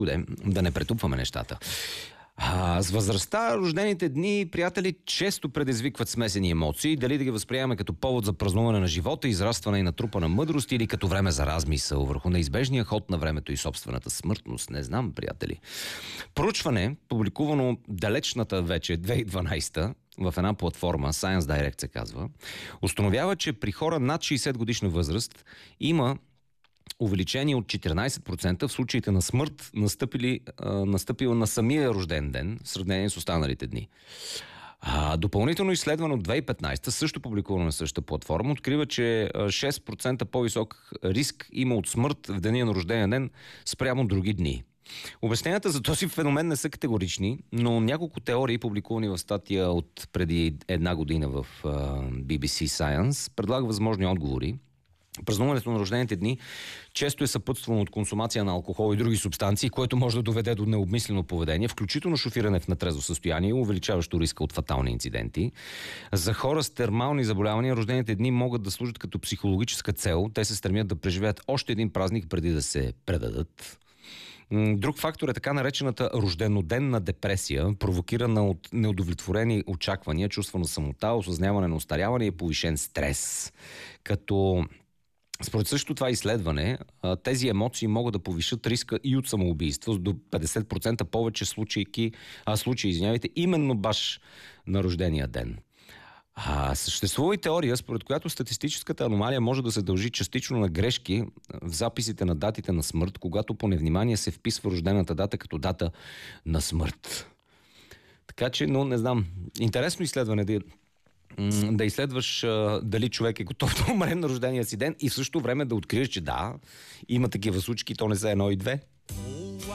да не претупваме нещата. С възрастта рождените дни, приятели, често предизвикват смесени емоции. Дали да ги възприемаме като повод за празнуване на живота, израстване и натрупана мъдрост, или като време за размисъл върху неизбежния ход на времето и собствената смъртност. Не знам, приятели. Проучване, публикувано далечната вече 2012 в една платформа, Science Direct се казва, установява, че при хора над 60 годишна възраст има увеличение от 14% в случаите на смърт, настъпила на самия рожден ден, в сравнение с останалите дни. Допълнително изследване от 2015, също публикувано на същата платформа, открива, че 6% по-висок риск има от смърт в деня на рождения ден спрямо други дни. Обясненията за този феномен не са категорични, но няколко теории, публикувани в статия от преди една година в BBC Science, предлага възможни отговори. Празнуването на рождените дни често е съпътствано от консумация на алкохол и други субстанции, което може да доведе до необмислено поведение, включително шофиране в нетрезво състояние, увеличаващо риска от фатални инциденти. За хора с термални заболявания рождените дни могат да служат като психологическа цел. Те се стремят да преживеят още един празник преди да се предадат. Друг фактор е така наречената рожденоденна депресия, провокирана от неудовлетворени очаквания, чувство на самота, осъзнаване на остаряване и повишен стрес. Като според също това изследване, тези емоции могат да повишат риска и от самоубийство до 50% повече случаи, именно баш на рождения ден. Съществува и теория, според която статистическата аномалия може да се дължи частично на грешки в записите на датите на смърт, когато по невнимание се вписва рождената дата като дата на смърт. Така че, не знам, интересно изследване да изследваш дали човек е готов да умре на рождения си ден и в същото време да откриеш, че да, има такива случаи, то не са едно и две.